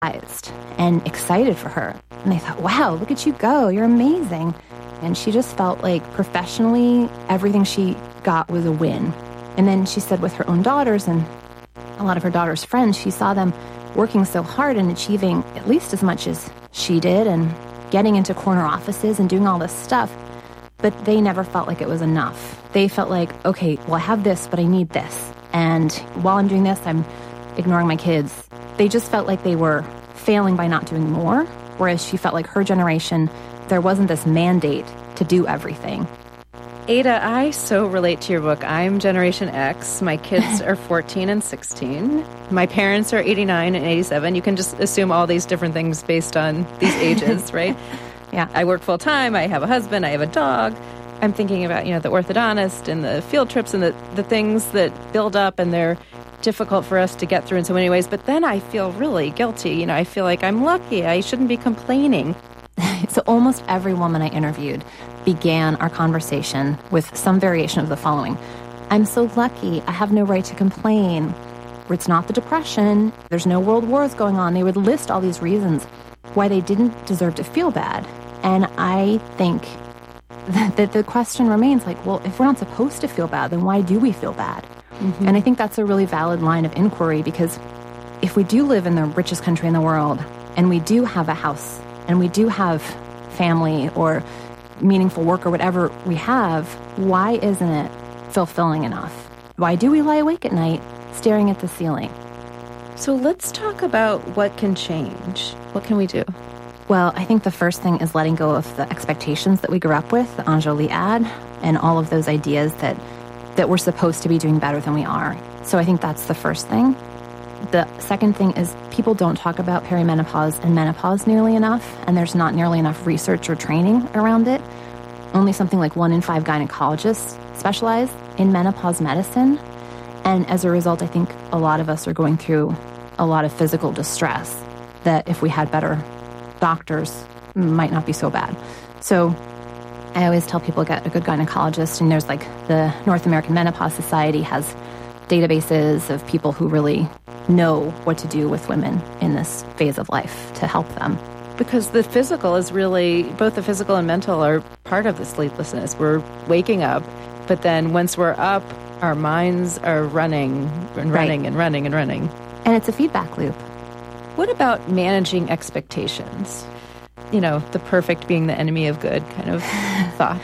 surprised and excited for her. And they thought, wow, look at you go. You're amazing. And she just felt like professionally, everything she got was a win. And then she said with her own daughters and a lot of her daughter's friends, she saw them working so hard and achieving at least as much as she did and getting into corner offices and doing all this stuff. But they never felt like it was enough. They felt like, okay, well, I have this, but I need this. And while I'm doing this, I'm ignoring my kids. They just felt like they were failing by not doing more, whereas she felt like her generation, there wasn't this mandate to do everything. Ada, I so relate to your book. I'm Generation X. My kids are 14 and 16. My parents are 89 and 87. You can just assume all these different things based on these ages, right? Yeah. I work full time. I have a husband. I have a dog. I'm thinking about, the orthodontist and the field trips and the things that build up, and they're difficult for us to get through in so many ways. But then I feel really guilty. I feel like I'm lucky. I shouldn't be complaining. So almost every woman I interviewed began our conversation with some variation of the following. I'm so lucky. I have no right to complain. It's not the Depression. There's no world wars going on. They would list all these reasons why they didn't deserve to feel bad. And I think that the question remains like, well, if we're not supposed to feel bad, then why do we feel bad? Mm-hmm. And I think that's a really valid line of inquiry, because if we do live in the richest country in the world and we do have a house and we do have family or meaningful work or whatever we have, why isn't it fulfilling enough? Why do we lie awake at night staring at the ceiling? So let's talk about what can change. What can we do? Well, I think the first thing is letting go of the expectations that we grew up with, the Anjali ad, and all of those ideas that we're supposed to be doing better than we are. So I think that's the first thing. The second thing is people don't talk about perimenopause and menopause nearly enough, and there's not nearly enough research or training around it. Only something like 1 in 5 gynecologists specialize in menopause medicine. And as a result, I think a lot of us are going through a lot of physical distress that if we had better doctors might not be so bad. So I always tell people get a good gynecologist, and there's like the North American Menopause Society has databases of people who really know what to do with women in this phase of life to help them. Because the physical is really, both the physical and mental are part of the sleeplessness. We're waking up, but then once we're up, our minds are running and running and running and running. And it's a feedback loop. What about managing expectations? The perfect being the enemy of good kind of thought.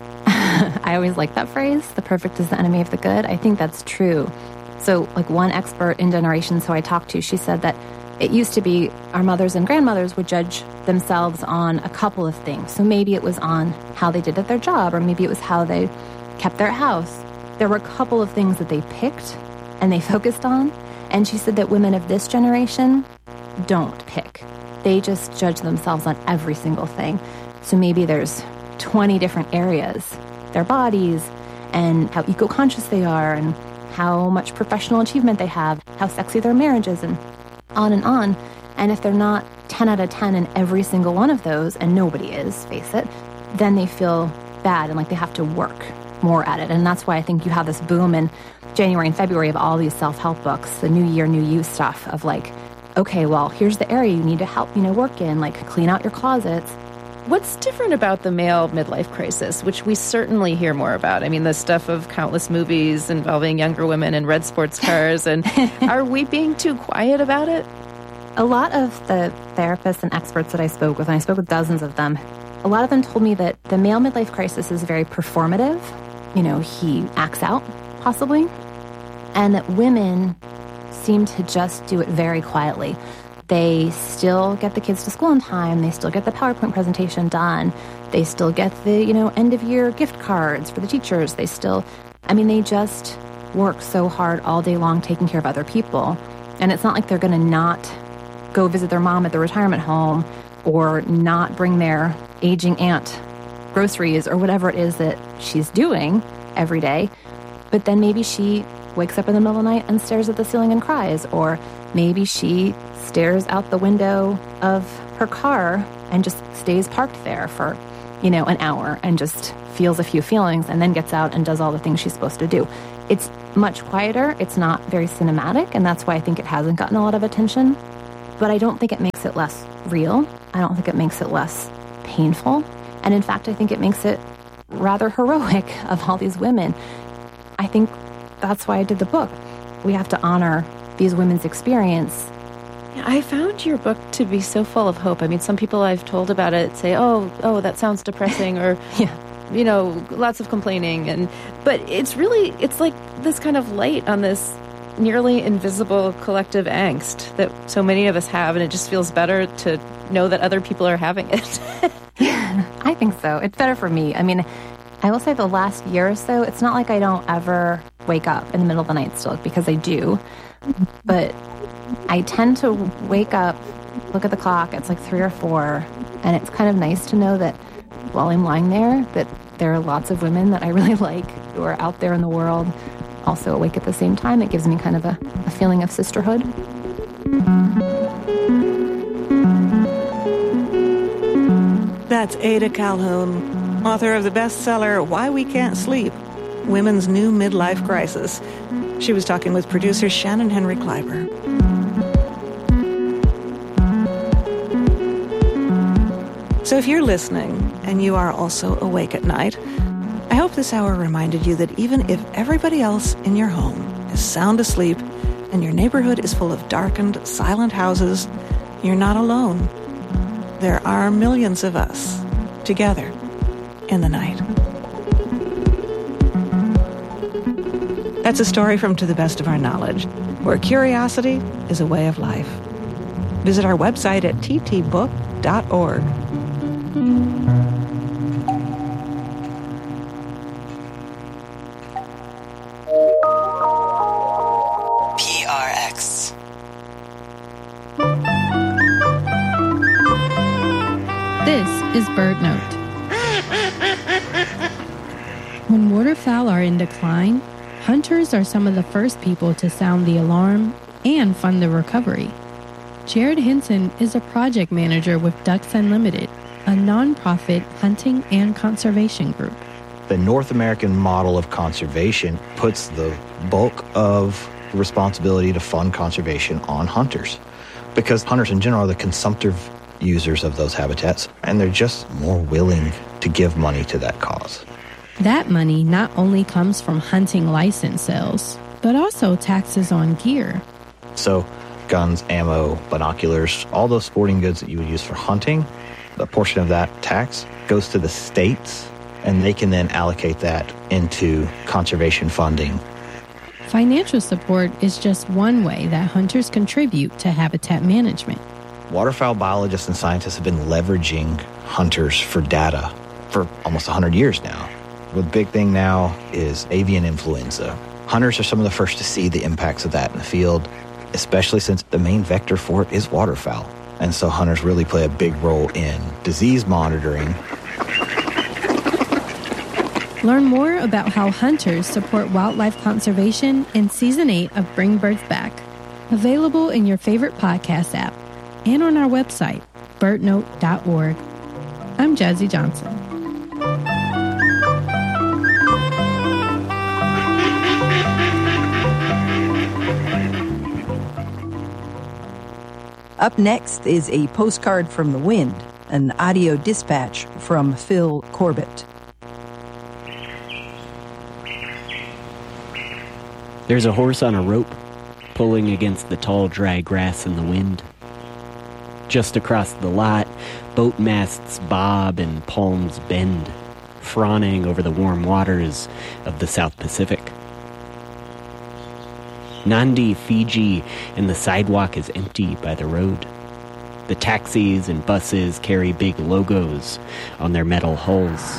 I always like that phrase, the perfect is the enemy of the good. I think that's true. So like one expert in generations who I talked to, she said that it used to be our mothers and grandmothers would judge themselves on a couple of things. So maybe it was on how they did at their job, or maybe it was how they kept their house. There were a couple of things that they picked and they focused on. And she said that women of this generation don't pick. They just judge themselves on every single thing. So maybe there's 20 different areas, their bodies and how eco-conscious they are and how much professional achievement they have, how sexy their marriage is, and on and on. And if they're not 10 out of 10 in every single one of those, and nobody is, face it, then they feel bad and like they have to work more at it. And that's why I think you have this boom in January and February of all these self-help books, the New Year, New You stuff of like, okay, well, here's the area you need to help, work in, like clean out your closets. What's different about the male midlife crisis, which we certainly hear more about? I mean, the stuff of countless movies involving younger women in red sports cars, and are we being too quiet about it? A lot of the therapists and experts that I spoke with, and I spoke with dozens of them, a lot of them told me that the male midlife crisis is very performative. He acts out, possibly, and that women seem to just do it very quietly. They still get the kids to school on time. They still get the PowerPoint presentation done. They still get the, end-of-year gift cards for the teachers. They just work so hard all day long taking care of other people. And it's not like they're going to not go visit their mom at the retirement home or not bring their aging aunt groceries or whatever it is that she's doing every day. But then maybe she wakes up in the middle of the night and stares at the ceiling and cries, or maybe she stares out the window of her car and just stays parked there for, an hour and just feels a few feelings and then gets out and does all the things she's supposed to do. It's much quieter. It's not very cinematic, and that's why I think it hasn't gotten a lot of attention. But I don't think it makes it less real. I don't think it makes it less painful. And in fact, I think it makes it rather heroic of all these women. I think that's why I did the book. We have to honor these women's experience. I found your book to be so full of hope. I mean, some people I've told about it say, oh, that sounds depressing, or, lots of complaining. But it's like this kind of light on this nearly invisible collective angst that so many of us have, and it just feels better to know that other people are having it. Yeah, I think so. It's better for me. I mean, I will say the last year or so, it's not like I don't ever wake up in the middle of the night still, because I do. But I tend to wake up, look at the clock, it's like 3 or 4, and it's kind of nice to know that while I'm lying there, that there are lots of women that I really like who are out there in the world also awake at the same time. It gives me kind of a feeling of sisterhood. That's Ada Calhoun, author of the bestseller Why We Can't Sleep, Women's New Midlife Crisis. She was talking with producer Shannon Henry Kleiber. So if you're listening and you are also awake at night, I hope this hour reminded you that even if everybody else in your home is sound asleep and your neighborhood is full of darkened, silent houses, you're not alone. There are millions of us together in the night. That's a story from To the Best of Our Knowledge, where curiosity is a way of life. Visit our website at ttbook.org. PRX. This is Bird Note. When waterfowl are in decline, hunters are some of the first people to sound the alarm and fund the recovery. Jared Henson is a project manager with Ducks Unlimited, a nonprofit hunting and conservation group. The North American model of conservation puts the bulk of the responsibility to fund conservation on hunters, because hunters in general are the consumptive users of those habitats, and they're just more willing to give money to that cause. That money not only comes from hunting license sales, but also taxes on gear. So guns, ammo, binoculars, all those sporting goods that you would use for hunting, a portion of that tax goes to the states, and they can then allocate that into conservation funding. Financial support is just one way that hunters contribute to habitat management. Waterfowl biologists and scientists have been leveraging hunters for data for almost 100 years now. The big thing now is avian influenza. Hunters are some of the first to see the impacts of that in the field, especially since the main vector for it is waterfowl. And so hunters really play a big role in disease monitoring. Learn more about how hunters support wildlife conservation in Season 8 of Bring Birds Back, available in your favorite podcast app and on our website, birdnote.org. I'm Jazzy Johnson. Up next is a postcard from the wind, an audio dispatch from Phil Corbett. There's a horse on a rope, pulling against the tall, dry grass in the wind. Just across the lot, boat masts bob and palms bend, fawning over the warm waters of the South Pacific. Nandi, Fiji, and the sidewalk is empty by the road. The taxis and buses carry big logos on their metal hulls.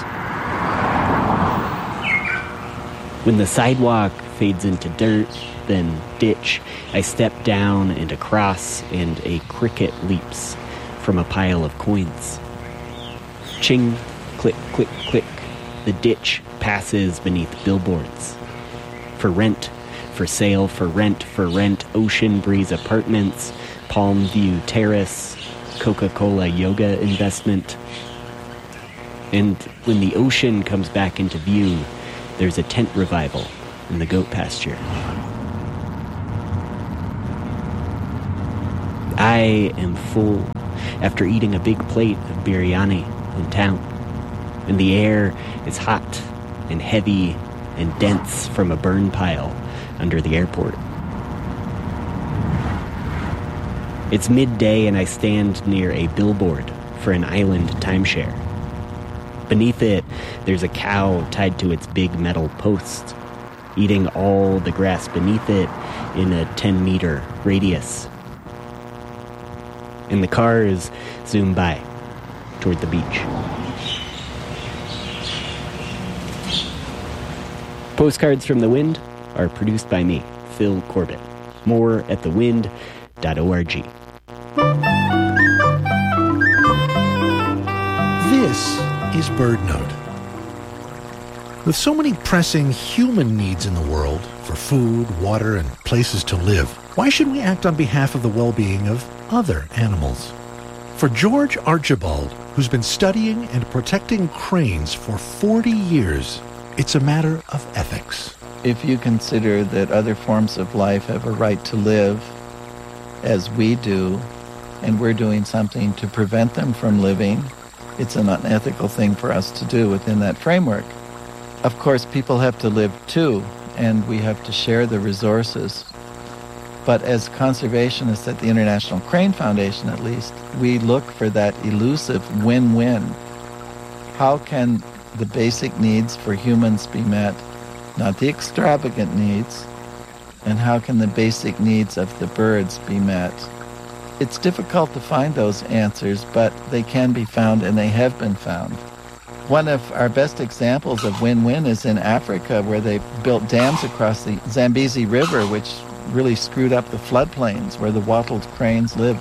When the sidewalk fades into dirt, then ditch, I step down and across, and a cricket leaps from a pile of coins. Ching, click, click, click. The ditch passes beneath billboards. For rent, for sale, for rent, Ocean Breeze Apartments, Palm View Terrace, Coca-Cola Yoga Investment. And when the ocean comes back into view, there's a tent revival in the goat pasture. I am full after eating a big plate of biryani in town. And the air is hot and heavy and dense from a burn pile under the airport. It's midday and I stand near a billboard for an island timeshare. Beneath it, there's a cow tied to its big metal post, eating all the grass beneath it in a 10-meter radius. And the cars zoom by toward the beach. Postcards from the Wind are produced by me, Phil Corbett. More at thewind.org. This is BirdNote. With so many pressing human needs in the world for food, water, and places to live, why should we act on behalf of the well-being of other animals? For George Archibald, who's been studying and protecting cranes for 40 years, it's a matter of ethics. If you consider that other forms of life have a right to live as we do, and we're doing something to prevent them from living, it's an unethical thing for us to do within that framework. Of course, people have to live too, and we have to share the resources. But as conservationists at the International Crane Foundation, at least, we look for that elusive win-win. How can the basic needs for humans be met, not the extravagant needs, and how can the basic needs of the birds be met? It's difficult to find those answers, but they can be found, and they have been found. One of our best examples of win-win is in Africa, where they built dams across the Zambezi River, which really screwed up the floodplains where the wattled cranes lived.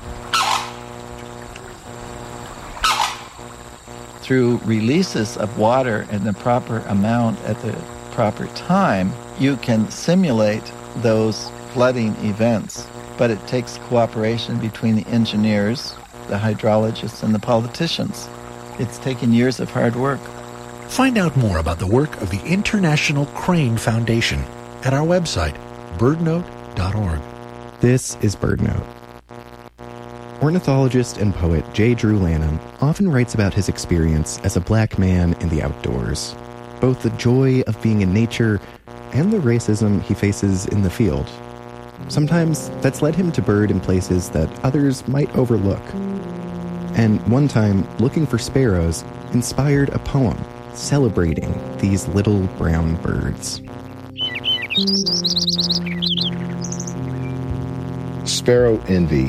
Through releases of water in the proper amount at the proper time, you can simulate those flooding events. But it takes cooperation between the engineers, the hydrologists, and the politicians. It's taken years of hard work. Find out more about the work of the International Crane Foundation at our website, birdnote.org. This is BirdNote. Ornithologist and poet J. Drew Lanham often writes about his experience as a black man in the outdoors, both the joy of being in nature and the racism he faces in the field. Sometimes that's led him to bird in places that others might overlook. And one time, looking for sparrows inspired a poem celebrating these little brown birds. Sparrow Envy.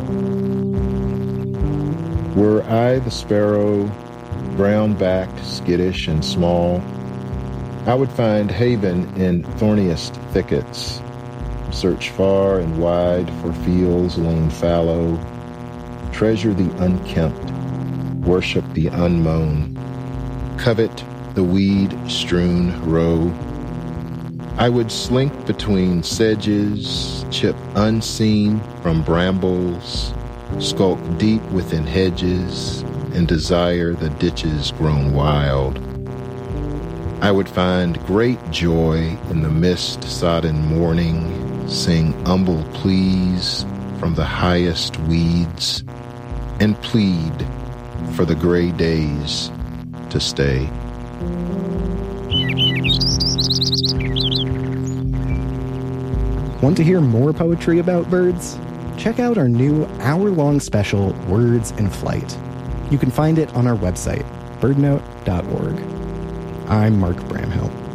Were I the sparrow, brown-backed, skittish, and small, I would find haven in thorniest thickets, search far and wide for fields along fallow, treasure the unkempt, worship the unmown, covet the weed-strewn row. I would slink between sedges, chip unseen from brambles, skulk deep within hedges, and desire the ditches grown wild. I would find great joy in the mist-sodden morning, sing humble pleas from the highest weeds, and plead for the gray days to stay. Want to hear more poetry about birds? Check out our new hour-long special, Words in Flight. You can find it on our website, birdnote.org. I'm Mark Bramhill.